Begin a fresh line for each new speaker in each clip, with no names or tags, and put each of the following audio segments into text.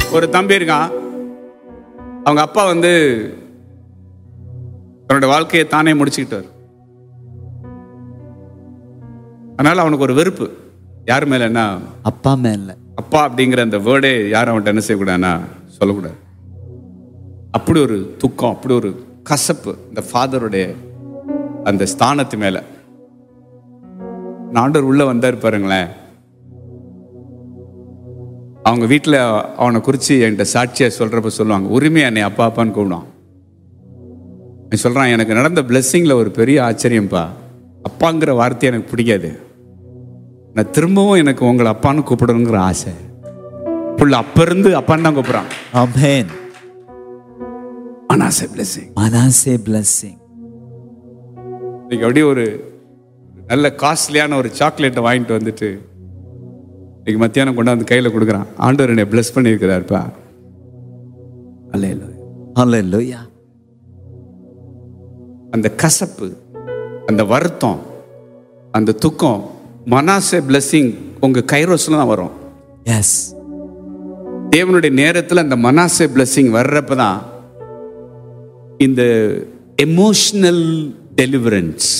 ஒரு தம்பி இருக்கான். அவங்க அப்பா வந்து அவனோட வாழ்க்கையை தானே முடிச்சுக்கிட்டார். அதனால அவனுக்கு ஒரு வெறுப்பு யார் மேலன்னா
அப்பா மேல.
அப்பா அப்படிங்கிற அந்த வேர்டே யாரும் அவன்கிட்ட என்ன செய்யக்கூடாதுன்னா சொல்லக்கூடாது. அப்படி ஒரு துக்கம், அப்படி ஒரு கசப்பு இந்த ஃபாதருடைய அந்த ஸ்தானத்து மேல. ஆண்டவர் உள்ள வந்தார் பாருங்களேன். அவங்க வீட்டில் அவனை குறித்து என்கிட்ட சாட்சியா சொல்றப்ப சொல்லுவாங்க, உரிமையா என்னை அப்பா அப்பான்னு கூப்பிடுவான். நீ சொல்றான், எனக்கு நடந்த பிளெஸ்ஸிங்ல ஒரு பெரிய ஆச்சரியம்ப்பா, அப்பாங்கிற வார்த்தை எனக்கு பிடிக்காது, நான் திரும்பவும் எனக்கு உங்களை அப்பான்னு கூப்பிடணுங்கிற ஆசை. புள்ள அப்ப இருந்து அப்பான்னு தான் கூப்பிடுறான்.
ஆமென்.
மனாசே பிளெஸிங்.
மனாசே பிளெஸிங்.
இன்னைக்கு அப்படியே ஒரு நல்ல காஸ்ட்லியான ஒரு சாக்லேட்டை வாங்கிட்டு வந்துட்டு இன்னைக்கு மத்தியானம் கொண்டாந்து கையில கொடுக்குறான். ஆண்டவர் என்னை பிளஸ் பண்ணியிருக்கிறார்ப்பா. அல்லேலூயா.
ஹல்லேலூயா.
அந்த கசப்பு, அந்த வருத்தம், அந்த துக்கம், மனாசே பிளெஸிங் உங்க கைரோஸ்ல தான் வரும்.
எஸ்.
தேவனுடைய நேரத்தில் அந்த மனாசே பிளெஸிங் வர்றப்பதான் இந்த எமோஷனல் டெலிவரன்ஸ்,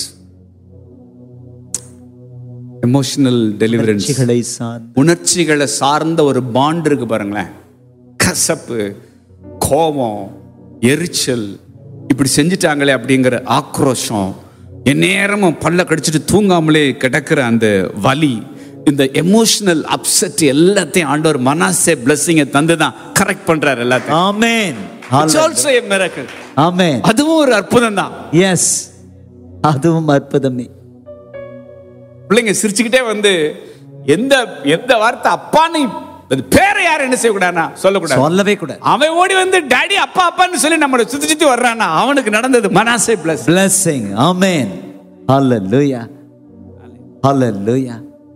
எமோஷனல் டெலிவரன்ஸ், உணர்ச்சிகளை சார்ந்த ஒரு பாண்ட் இருக்கு பாருங்களேன். கசப்பு, கோபம், எரிச்சல், இப்படி செஞ்சிட்டாங்களே அப்படிங்கிற ஆக்ரோஷம், எந்நேரமும் பல்ல கடிச்சிட்டு தூங்காமலே கிடக்கிற அந்த வலி, இந்த எமோஷனல் அப்செட் எல்லாத்தையும் ஆண்டவர் மனாசே பிளெஸிங்கை தந்து தான் கரெக்ட் பண்றாரு எல்லாத்தையும்.
ஆமென்.
It's also a miracle.
ஆமென்.
அதுவும் ஒரு அற்புதம் தான்.
எஸ், அதுவும் அற்புதமே.
பிள்ளைங்க சிரிச்சுக்கிட்டே வந்து எந்த எந்த வார்த்தை அப்பான்னு பேரை யாரும் என்ன செய்யக்கூடாதுன்னா சொல்லக்கூடாது,
சொல்லவே கூடாது.
அவன் ஓடி வந்து டாடி அப்பா அப்பான்னு சொல்லி நம்மளை சுத்தி சுத்தி வர்றானா அவனுக்கு நடந்தது மனாசே
பிளெஸிங். ஆமென். ஹல்லேலூயா. ஹல்லேலூயா.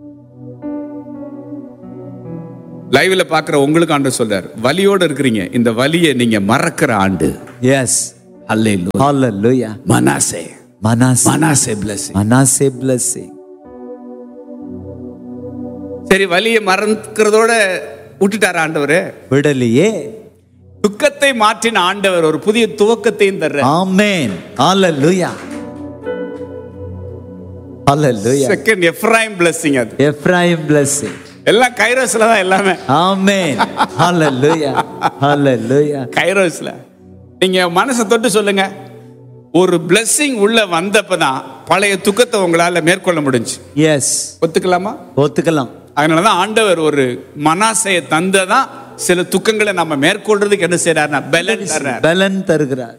லைவ்ல பாக்குற உங்களுக்கு ஆண்டு சொல்றார், வலியோட இருக்கிறீங்க, இந்த வலியை நீங்க மறக்கிற ஆண்டு.
எஸ்.
அல்லேலூயா.
ஹல்லேலூயா.
மனாசே
மனாசே
மனாசே பிளெஸிங்.
மனாசே பிளெஸிங்.
சரி, வலியை மறக்கிறதோட விட்டுட்டார் ஆண்டவர்? விடலையே. துக்கத்தை மாற்றின ஆண்டவர் ஒரு புதிய துவக்கத்தையும் தர்றார்.
ஆமென். ஹல்லேலூயா. ஹல்லேலூயா.
Second Ephraim blessing. அது
எப்ராயிம் பிளெஸிங்.
எல்லாம் கைரோஸ்ல தான் எல்லாமே.
ஆமென். ஹல்லேலூயா. ஹல்லேலூயா.
கைரோஸ்ல நீங்க மனசை தொட்டு சொல்லுங்க, ஒரு பிளெஸிங் உள்ள வந்தப்பதான் பழைய துக்கத்தை உங்களால மேற்கொள்ள முடிஞ்சு.
எஸ்.
ஒத்துக்கலாமா?
ஒத்துக்கலாம்.
அதனாலதான் ஆண்டவர் ஒரு மனாசையை தந்ததான் சில துக்கங்களை நம்ம மேற்கொள்றதுக்கு என்ன செய்யறாருன்னா பலன் தர்றார்.
பலன் தருகிறார்.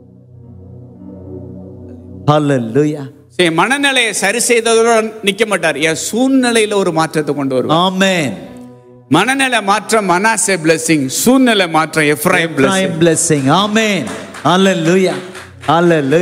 ஹல்லேலூயா.
மனநிலையை சரி செய்ததோட நிக்க மாட்டார், என் சூழ்நிலையில ஒரு மாற்றத்தை கொண்டு வருவார்.
ஆமென்.
மனநிலை மாற்றம் மனாசே பிளெஸிங், சூழ்நிலை மாற்றம் எப்ராயிம் பிளெஸிங்.
ஆமென். ஹல்லேலூயா. ஹல்லேலூயா.